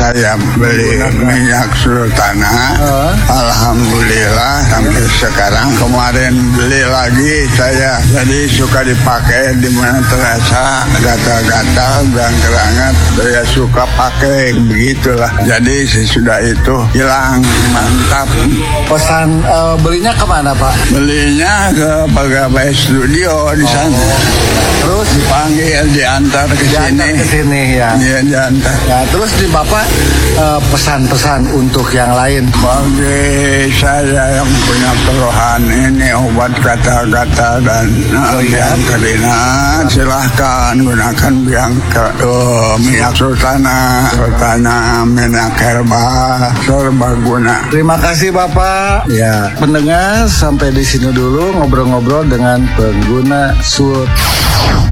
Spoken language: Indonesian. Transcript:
saya beli minyak sultana. Alhamdulillah sampai sekarang. Kemarin beli lagi saya, jadi suka dipakai di mana terasa gatal-gatal dan kerangat. Saya suka pakai begitulah. Jadi sesudah itu hilang, mantap. Pesan belinya kemana Pak? Belinya ke Pegawai Studio di sana. Terus Dipanggil, diantar ke sini. Ya. Iya, diantar. Ya, terus di Bapak pesan-pesan untuk yang lain. Bagi saya yang punya keluhan ini obat gatal-gatal dan yang keringat, silahkan gunakan minyak sultana minyak herbal, serbaguna. Terima kasih Bapak. Ya, pendengar, sampai di sini dulu ngobrol-ngobrol dengan pengguna SUR.